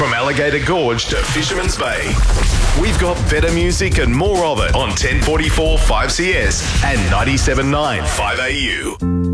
From Alligator Gorge to Fisherman's Bay, we've got better music and more of it on 1044 5CS and 97.9 5AU.